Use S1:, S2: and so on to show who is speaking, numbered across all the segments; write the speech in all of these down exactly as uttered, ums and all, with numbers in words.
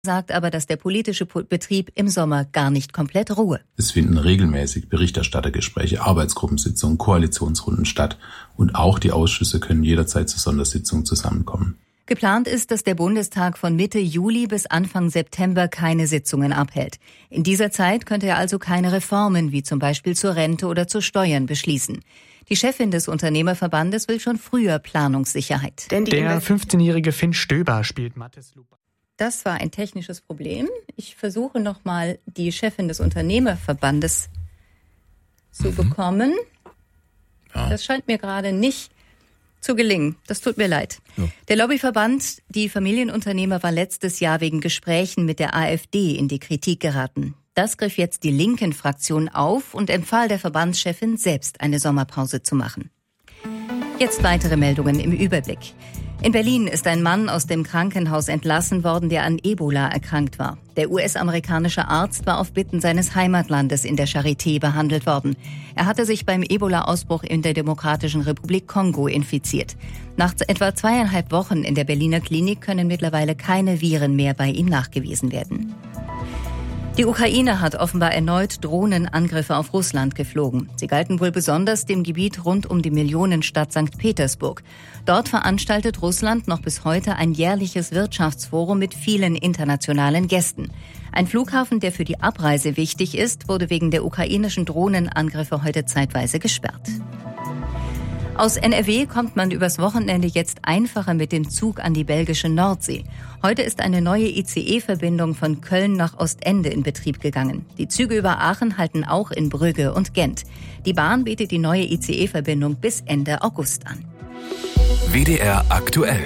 S1: sagt aber, dass der politische Betrieb im Sommer gar nicht komplett ruhe.
S2: Es finden regelmäßig Berichterstattergespräche, Arbeitsgruppensitzungen, Koalitionsrunden statt und auch die Ausschüsse können jederzeit zu Sondersitzungen zusammenkommen.
S1: Geplant ist, dass der Bundestag von Mitte Juli bis Anfang September keine Sitzungen abhält. In dieser Zeit könnte er also keine Reformen wie zum Beispiel zur Rente oder zu Steuern beschließen. Die Chefin des Unternehmerverbandes will schon früher Planungssicherheit.
S3: Denn der fünfzehnjährige Finn Stöber spielt Mathis Lupa.
S1: Das war ein technisches Problem. Ich versuche nochmal die Chefin des Unternehmerverbandes zu mhm. bekommen. Ja. Das scheint mir gerade nicht zu gelingen. Das tut mir leid. Ja. Der Lobbyverband Die Familienunternehmer war letztes Jahr wegen Gesprächen mit der AfD in die Kritik geraten. Das griff jetzt die Linken-Fraktion auf und empfahl der Verbandschefin, selbst eine Sommerpause zu machen. Jetzt weitere Meldungen im Überblick. In Berlin ist ein Mann aus dem Krankenhaus entlassen worden, der an Ebola erkrankt war. Der U S-amerikanische Arzt war auf Bitten seines Heimatlandes in der Charité behandelt worden. Er hatte sich beim Ebola-Ausbruch in der Demokratischen Republik Kongo infiziert. Nach etwa zweieinhalb Wochen in der Berliner Klinik können mittlerweile keine Viren mehr bei ihm nachgewiesen werden. Die Ukraine hat offenbar erneut Drohnenangriffe auf Russland geflogen. Sie galten wohl besonders dem Gebiet rund um die Millionenstadt Sankt Petersburg. Dort veranstaltet Russland noch bis heute ein jährliches Wirtschaftsforum mit vielen internationalen Gästen. Ein Flughafen, der für die Abreise wichtig ist, wurde wegen der ukrainischen Drohnenangriffe heute zeitweise gesperrt. Aus N R W kommt man übers Wochenende jetzt einfacher mit dem Zug an die belgische Nordsee. Heute ist eine neue I C E-Verbindung von Köln nach Ostende in Betrieb gegangen. Die Züge über Aachen halten auch in Brügge und Gent. Die Bahn bietet die neue I C E-Verbindung bis Ende August an.
S4: W D R aktuell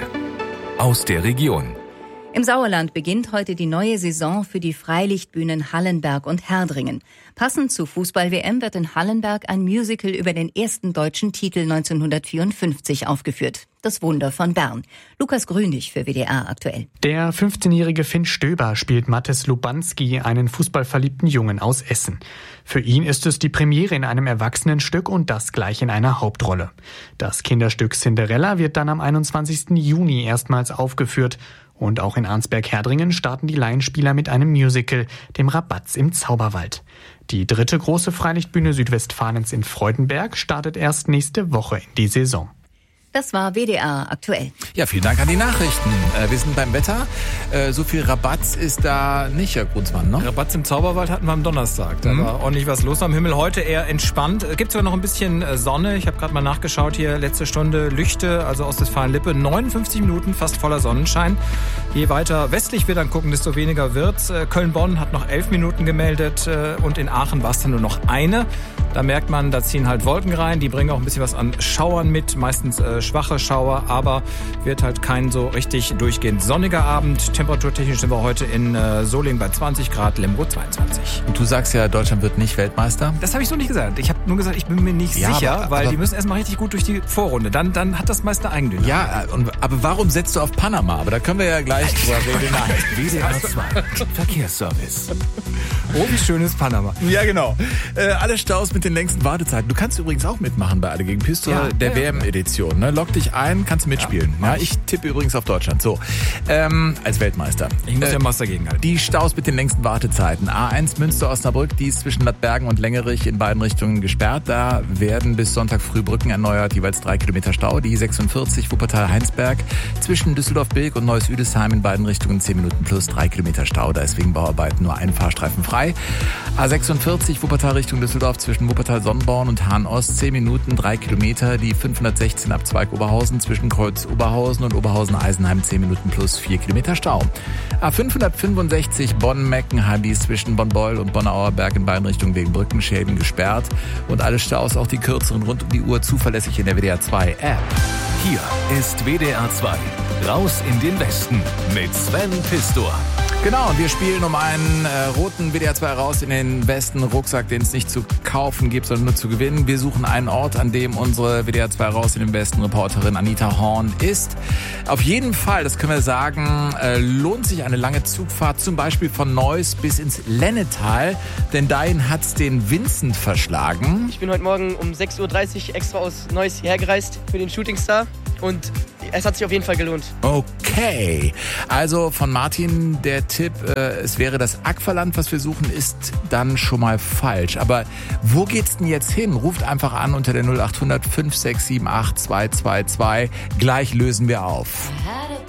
S4: aus der Region.
S1: Im Sauerland beginnt heute die neue Saison für die Freilichtbühnen Hallenberg und Herdringen. Passend zur Fußball-W M wird in Hallenberg ein Musical über den ersten deutschen Titel neunzehnhundertvierundfünfzig aufgeführt. Das Wunder von Bern. Lukas Grünig für W D R aktuell.
S3: Der fünfzehnjährige Finn Stöber spielt Mathis Lubanski, einen fußballverliebten Jungen aus Essen. Für ihn ist es die Premiere in einem Erwachsenenstück und das gleich in einer Hauptrolle. Das Kinderstück Cinderella wird dann am einundzwanzigsten Juni erstmals aufgeführt. Und auch in Arnsberg-Herdringen starten die Laienspieler mit einem Musical, dem Rabatz im Zauberwald. Die dritte große Freilichtbühne Südwestfalens in Freudenberg startet erst nächste Woche in die Saison.
S1: Das war W D R aktuell.
S5: Ja, vielen Dank an die Nachrichten. Äh, wir sind beim Wetter. Äh, so viel Rabatz ist da nicht, Herr Grundsmann, ne?
S6: Rabatz im Zauberwald hatten wir am Donnerstag. Da mhm. war ordentlich was los am Himmel. Heute eher entspannt. Gibt sogar noch ein bisschen Sonne. Ich habe gerade mal nachgeschaut hier. Letzte Stunde Lüchte, also Ostwestfalen-Lippe. neunundfünfzig Minuten, fast voller Sonnenschein. Je weiter westlich wir dann gucken, desto weniger wird's. Köln-Bonn hat noch elf Minuten gemeldet und in Aachen war es dann nur noch eine. Da merkt man, da ziehen halt Wolken rein. Die bringen auch ein bisschen was an Schauern mit. Meistens äh, schwache Schauer, aber wird halt kein so richtig durchgehend sonniger Abend. Temperaturtechnisch sind wir heute in äh, Solingen bei zwanzig Grad, Lemgo zweiundzwanzig.
S5: Und du sagst ja, Deutschland wird nicht Weltmeister?
S6: Das habe ich so nicht gesagt. Ich habe nur gesagt, ich bin mir nicht ja, sicher, aber, weil aber, die müssen erstmal richtig gut durch die Vorrunde. Dann, dann hat das meiste Eigendynamik.
S5: Ja, und, aber warum setzt du auf Panama? Aber da können wir ja gleich drüber reden.
S4: W D R zwei Verkehrsservice.
S6: Oh, wie schön ist Panama.
S5: Ja, genau. Äh, alle Staus mit den längsten Wartezeiten. Du kannst übrigens auch mitmachen bei Alle gegen Pistol, ja, der ja, W M-Edition. Ne? Log dich ein, kannst du mitspielen. Ja, ja, ich tippe übrigens auf Deutschland. So, ähm, als Weltmeister.
S6: Ich muss äh, ja Master gegenhalten.
S5: Die Staus mit den längsten Wartezeiten. A eins Münster-Osnabrück, die ist zwischen Ladbergen und Längerich in beiden Richtungen gesperrt. Da werden bis Sonntag früh Brücken erneuert, jeweils drei Kilometer Stau. Die sechsundvierzig Wuppertal-Heinsberg zwischen Düsseldorf-Bilk und Neuss-Üdesheim in beiden Richtungen zehn Minuten plus drei Kilometer Stau. Da ist wegen Bauarbeiten nur ein Fahrstreifen frei. A sechsundvierzig Wuppertal Richtung Düsseldorf zwischen Wuppertal-Sonnenborn und Hahn-Ost zehn Minuten, drei Kilometer. Die fünfhundertsechzehn ab Zweig Oberhausen zwischen Kreuz Oberhausen und Oberhausen-Eisenheim zehn Minuten plus vier Kilometer Stau. A fünfhundertfünfundsechzig Bonn-Meckenheim, die ist zwischen Bonn-Beul und Bonn-Auerberg in beiden Richtungen wegen Brückenschäden gesperrt. Und alle Staus, auch die kürzeren, rund um die Uhr zuverlässig in der W D R zwei App.
S4: Hier ist W D R zwei. Raus in den Westen mit Sven Pistor.
S5: Genau, und wir spielen um einen äh, roten W D R zwei raus in den Westen Rucksack, den es nicht zu kaufen gibt, sondern nur zu gewinnen. Wir suchen einen Ort, an dem unsere W D R zwei raus in den Westen Reporterin Anita Horn ist. Auf jeden Fall, das können wir sagen, äh, lohnt sich eine lange Zugfahrt, zum Beispiel von Neuss bis ins Lennetal, denn dahin hat's den Vincent verschlagen.
S7: Ich bin heute Morgen um sechs Uhr dreißig extra aus Neuss hierher gereist für den Shootingstar. und es hat sich auf jeden Fall gelohnt.
S5: Okay, also von Martin der Tipp, äh, es wäre das Aqualand, was wir suchen, ist dann schon mal falsch. Aber wo geht's denn jetzt hin? Ruft einfach an unter der null acht hundert fünf sechs sieben acht zwei zwei zwei. Gleich lösen wir auf.